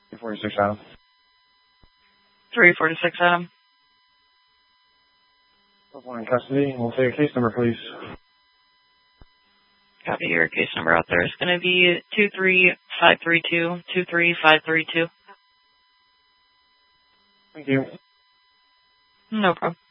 346 Adam. 346 Adam. One in custody. We'll take a case number, please. Copy. Your case number out there is going to be 23532. 23532. Thank you. No problem.